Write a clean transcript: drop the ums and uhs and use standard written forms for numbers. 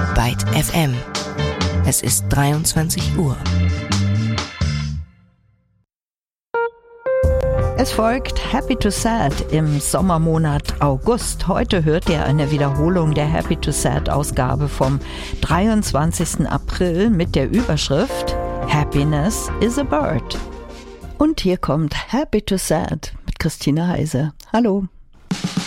Byte FM. Es ist 23 Uhr. Es folgt Happy to Sad im Sommermonat August. Heute hört ihr eine Wiederholung der Happy to Sad Ausgabe vom 23. April mit der Überschrift Happiness is a Bird. Und hier kommt Happy to Sad mit Christine Heise. Hallo.